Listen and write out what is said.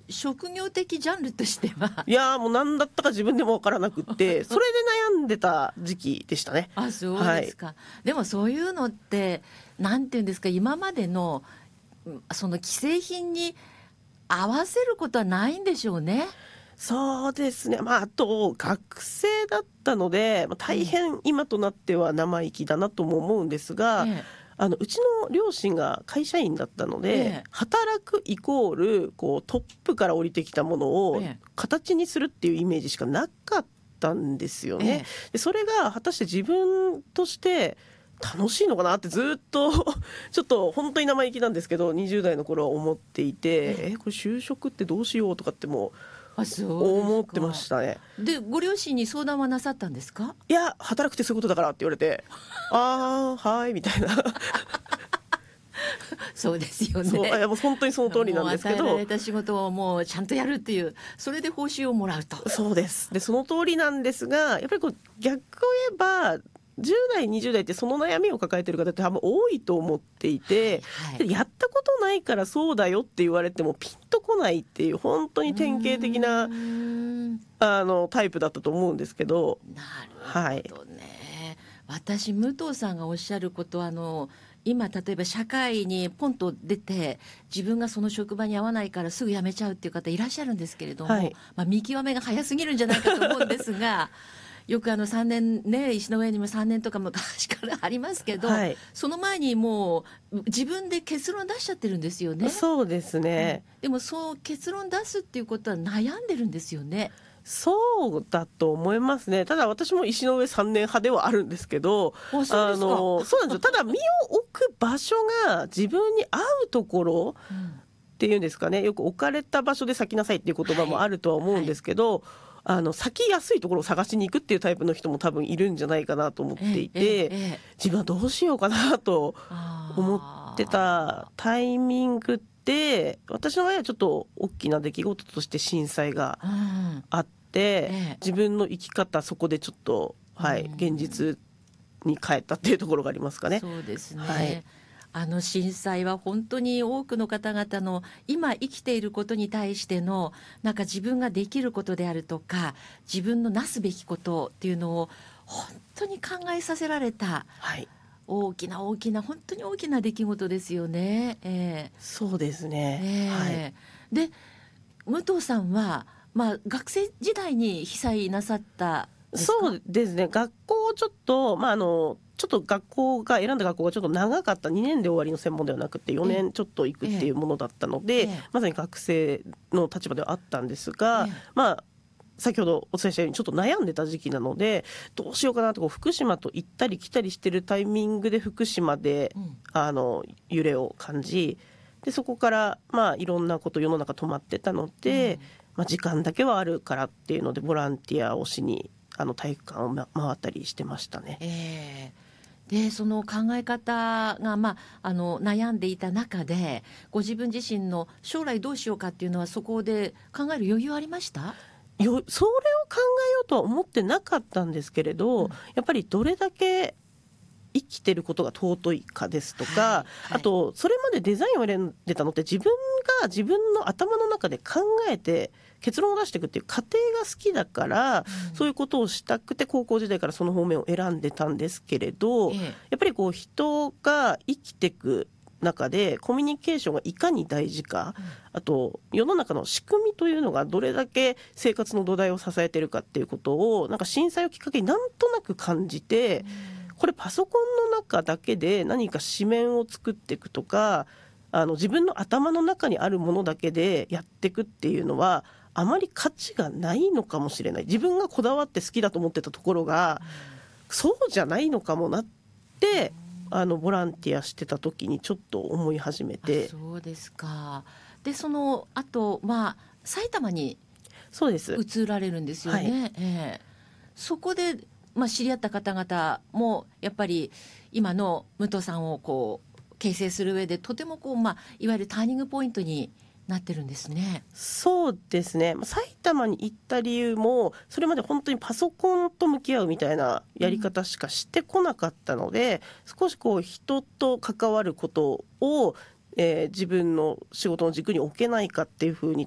職業的ジャンルとしてはいやもう何だったか自分でも分からなくってそれで悩んでた時期でしたね。 あ、そうですか、でもそういうのってなんていうんですか、今までのその既製品に合わせることはないんでしょうね。 そうですね、あと学生だったので、大変今となっては生意気だなとも思うんですが、 えうちの両親が会社員だったので、 ええ働くイコールこうトップから降りてきたものをええ形にするっていうイメージしかなかったんですよね。 えでそれが果たして自分として楽しいのかなってずっとちょっと本当に生意気なんですけど20代の頃は思っていて、これ就職ってどうしようとかってもあ、そうですか。 思ってましたね。 でご両親に相談はなさったんですか？ いや働くってそういうことだからって言われてあーはいみたいなそうですよね。 そういやもう本当にその通りなんですけど、 もう与えられた仕事をもうちゃんとやるっていう、それで報酬をもらうと。 そうです。でその通りなんですが、やっぱりこう逆を言えば10代20代ってその悩みを抱えてる方って多分多いと思っていて、 はいでやったことないからそうだよって言われてもピンとこないっていう本当に典型的なうーんタイプだったと思うんですけど、 なはいるほどね。私武藤さんがおっしゃることは今例えば社会にポンと出て自分がその職場に合わないからすぐ辞めちゃうっていう方いらっしゃるんですけれども、 はい見極めが早すぎるんじゃないかと思うんですがよく3年ね、石の上にも3年とか昔からありますけど、 はいその前にもう自分で結論出しちゃってるんですよね。 そうですね、 でもそう結論出すっていうことは悩んでるんですよね。 そうだと思いますね。ただ私も石の上3年派ではあるんですけど、 あ、そうですか。 そうなんですよ。ただ身を置く場所が自分に合うところっていうんですかね、よく置かれた場所で咲きなさいっていう言葉もあるとは思うんですけど、咲きやすいところを探しに行くっていうタイプの人も多分いるんじゃないかなと思っていて、自分はどうしようかなと思ってたタイミングで、私の場合はちょっと大きな出来事として震災があって、自分の生き方そこでちょっと、現実に帰ったっていうところがありますかね。 そうですね、 はい震災は本当に多くの方々の今生きていることに対してのなんか自分ができることであるとか自分のなすべきことっていうのを本当に考えさせられた大きな本当に大きな出来事ですよね。 そうですね、 で武藤さんは、学生時代に被災なさったんですか？ そうですね。学校をちょっと、ちょっと選んだ学校がちょっと長かった2年で終わりの専門ではなくて4年ちょっと行くっていうものだったので、まさに学生の立場ではあったんですが、先ほどお伝えしたようにちょっと悩んでた時期なのでどうしようかなと福島と行ったり来たりしてるタイミングで福島で、揺れを感じ、でそこからいろんなこと世の中止まってたので、時間だけはあるからっていうのでボランティアをしに体育館を回ったりしてましたね。 でその考え方が、悩んでいた中でご自分自身の将来どうしようかっていうのはそこで考える余裕ありました？ それを考えようとは思ってなかったんですけれど、やっぱりどれだけ生きてることが尊いかですとか、あとそれまでデザインを選んでたのって自分が自分の頭の中で考えて結論を出していくっていう過程が好きだから、そういうことをしたくて高校時代からその方面を選んでたんですけれど、やっぱりこう人が生きていく中でコミュニケーションがいかに大事か、あと世の中の仕組みというのがどれだけ生活の土台を支えているかっていうことをなんか震災をきっかけになんとなく感じて、これパソコンの中だけで何か紙面を作っていくとか、自分の頭の中にあるものだけでやっていくっていうのはあまり価値がないのかもしれない。自分がこだわって好きだと思ってたところがそうじゃないのかもなってボランティアしてた時にちょっと思い始めて。 そうですか。でその後、埼玉にそうです移られるんですよね。そこで知り合った方々もやっぱり今の武藤さんをこう形成する上でとてもいわゆるターニングポイントになってるんですね。 そうですね。埼玉に行った理由もそれまで本当にパソコンと向き合うみたいなやり方しかしてこなかったので、少し人と関わることを自分の仕事の軸に置けないかっていうふうに